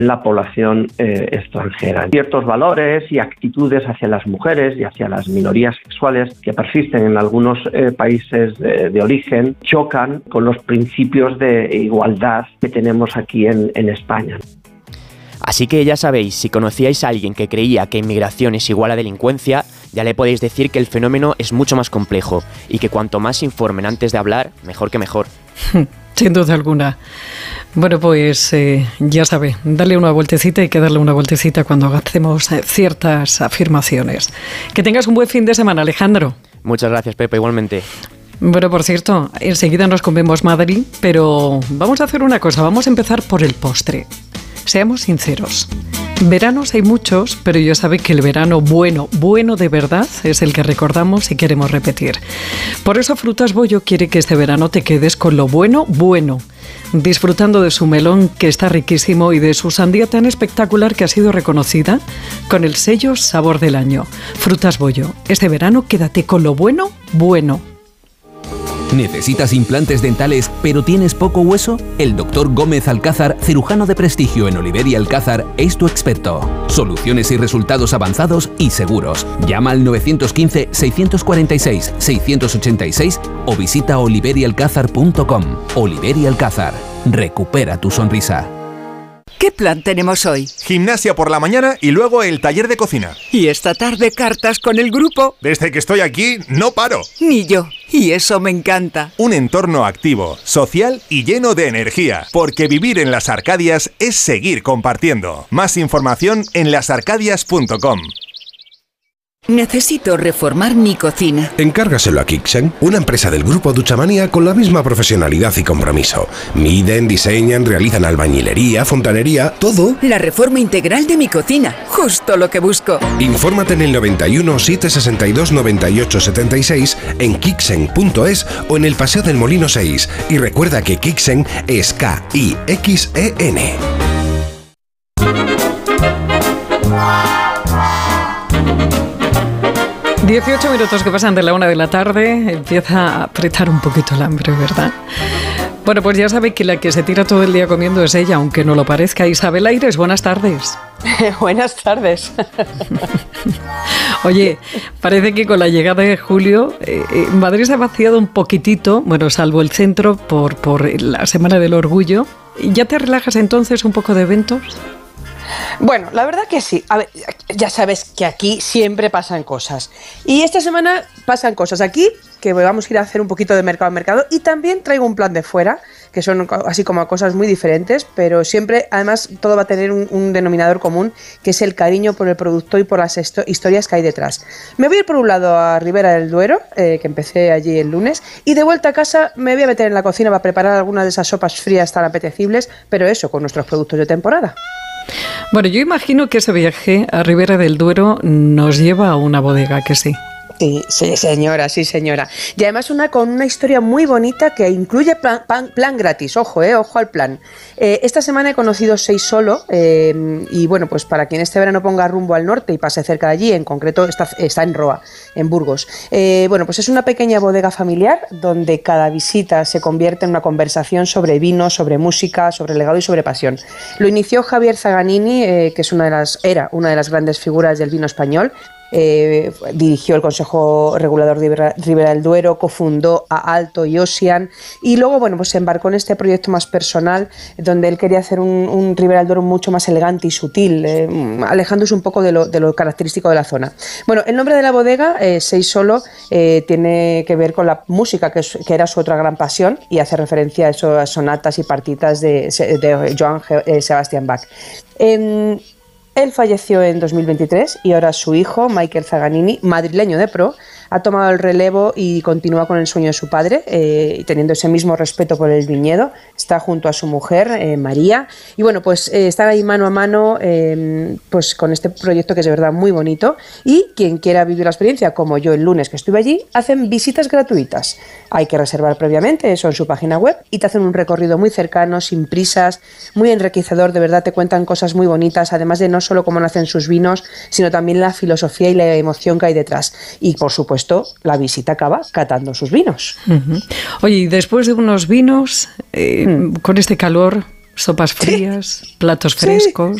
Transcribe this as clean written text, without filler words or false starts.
la población extranjera. Ciertos valores y actitudes hacia las mujeres y hacia las minorías sexuales que persisten en algunos países de origen chocan con los principios de igualdad que tenemos aquí en España. Así que ya sabéis, si conocíais a alguien que creía que inmigración es igual a delincuencia, ya le podéis decir que el fenómeno es mucho más complejo y que cuanto más informen antes de hablar, mejor que mejor. Sin duda alguna. Bueno, pues ya sabe, darle una vueltecita, hay que darle una vueltecita cuando hacemos ciertas afirmaciones. Que tengas un buen fin de semana, Alejandro. Muchas gracias, Pepa, igualmente. Bueno, por cierto, enseguida nos comemos Madrid, pero vamos a hacer una cosa, vamos a empezar por el postre. Seamos sinceros, veranos hay muchos, pero ya sabe que el verano bueno de verdad es el que recordamos y queremos repetir. Por eso Frutas Bollo quiere que este verano te quedes con lo bueno, disfrutando de su melón que está riquísimo y de su sandía tan espectacular que ha sido reconocida con el sello Sabor del Año. Frutas Bollo, este verano quédate con lo bueno. ¿Necesitas implantes dentales pero tienes poco hueso? El Dr. Gómez Alcázar, cirujano de prestigio en Oliver y Alcázar, es tu experto. Soluciones y resultados avanzados y seguros. Llama al 915-646-686 o visita oliverialcázar.com. Oliver y Alcázar. Recupera tu sonrisa. ¿Qué plan tenemos hoy? Gimnasia por la mañana y luego el taller de cocina. Y esta tarde cartas con el grupo. Desde que estoy aquí no paro. Ni yo. Y eso me encanta. Un entorno activo, social y lleno de energía. Porque vivir en las Arcadias es seguir compartiendo. Más información en lasarcadias.com. Necesito reformar mi cocina. Encárgaselo a Kixen, una empresa del grupo Duchamanía con la misma profesionalidad y compromiso. Miden, diseñan, realizan albañilería, fontanería, todo. La reforma integral de mi cocina, justo lo que busco. Infórmate en el 91 762 98 76 en kixen.es o en el Paseo del Molino 6. Y recuerda que Kixen es K-I-X-E-N. 18 minutos que pasan de la 1 de la tarde, empieza a apretar un poquito el hambre, ¿verdad? Bueno, pues ya sabe que la que se tira todo el día comiendo es ella, aunque no lo parezca. Isabel Aires, buenas tardes. Buenas tardes. Oye, parece que con la llegada de julio, Madrid se ha vaciado un poquitito, bueno, salvo el centro por la Semana del Orgullo. ¿Ya te relajas entonces un poco de eventos? Bueno, la verdad que sí. A ver, ya sabes que aquí siempre pasan cosas. Y esta semana pasan cosas aquí, que vamos a ir a hacer un poquito de mercado a mercado. Y también traigo un plan de fuera, que son así como cosas muy diferentes, pero siempre, además, todo va a tener un denominador común, que es el cariño por el producto y por las historias que hay detrás. Me voy a ir por un lado a Ribera del Duero, que empecé allí el lunes, y de vuelta a casa me voy a meter en la cocina para preparar algunas de esas sopas frías tan apetecibles, pero eso, con nuestros productos de temporada. Bueno, yo imagino que ese viaje a Ribera del Duero nos lleva a una bodega, que sí. Sí, señora, sí, señora. Y además con una historia muy bonita que incluye plan gratis, ojo al plan. Esta semana he conocido 6 solo y bueno, pues para quien este verano ponga rumbo al norte y pase cerca de allí, en concreto está en Roa, en Burgos. Bueno, pues es una pequeña bodega familiar donde cada visita se convierte en una conversación sobre vino, sobre música, sobre legado y sobre pasión. Lo inició Javier Zaganini, que es era una de las grandes figuras del vino español. Dirigió el Consejo Regulador de Ribera del Duero, cofundó a Alto y Ocean y luego bueno, pues se embarcó en este proyecto más personal donde él quería hacer un Ribera del Duero mucho más elegante y sutil, alejándose un poco de lo característico de la zona. Bueno, el nombre de la bodega, Sei Solo, tiene que ver con la música, que era su otra gran pasión y hace referencia a esas sonatas y partitas de Johann Sebastian Bach. Él falleció en 2023 y ahora su hijo, Michael Zaganini, madrileño de pro, ha tomado el relevo y continúa con el sueño de su padre, teniendo ese mismo respeto por el viñedo. Está junto a su mujer, María, y bueno, pues están ahí mano a mano pues con este proyecto que es de verdad muy bonito. Y quien quiera vivir la experiencia, como yo el lunes que estuve allí, hacen visitas gratuitas. Hay que reservar previamente, eso en su página web, y te hacen un recorrido muy cercano, sin prisas, muy enriquecedor, de verdad te cuentan cosas muy bonitas, además de no solo cómo nacen sus vinos, sino también la filosofía y la emoción que hay detrás. Y por supuesto, la visita acaba catando sus vinos. Uh-huh. Oye, y después de unos vinos, con este calor, sopas frías, platos frescos.